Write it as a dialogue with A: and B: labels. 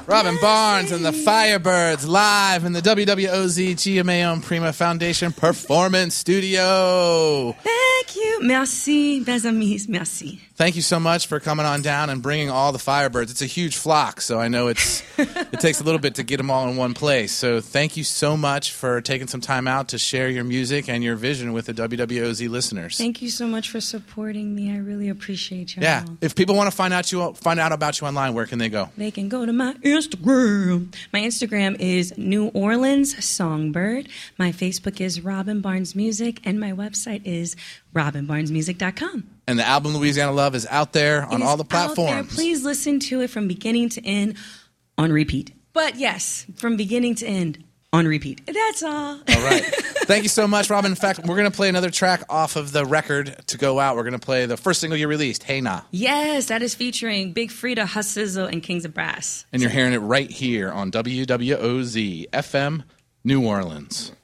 A: Robin Barnes and the Firebirds live in the WWOZ GMA Prima Foundation Performance Studio.
B: Thank you. Merci, mes amis. Merci.
A: Thank you so much for coming on down and bringing all the Firebirds. It's a huge flock, so I know it takes a little bit to get them all in one place. So thank you so much for taking some time out to share your music and your vision with the WWOZ listeners.
B: Thank you so much for supporting me. I really appreciate you.
A: Yeah. If people want to find out about you online, where can they go?
B: They can go to my Instagram. My Instagram is New Orleans Songbird. My Facebook is Robin Barnes Music, and my website is robinbarnesmusic.com.
A: And the album Louisiana Love is out there on all the platforms.
B: Please listen to it from beginning to end on repeat. But yes, from beginning to end on repeat. That's all.
A: All right. Thank you so much, Robin. In fact, we're going to play another track off of the record to go out. We're going to play the first single you released, Hey Nah.
B: Yes, that is featuring Big Frida, Hussizzle, and Kings of Brass.
A: And you're hearing it right here on WWOZ FM New Orleans.